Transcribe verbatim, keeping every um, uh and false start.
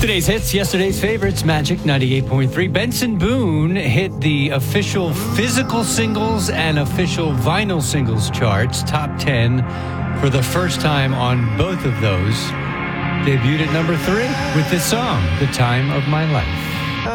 Today's hits, yesterday's favorites, Magic ninety-eight point three. Benson Boone hit the official physical singles and official vinyl singles charts, top ten for the first time on both of those. Debuted at number three with this song, The Time of My Life.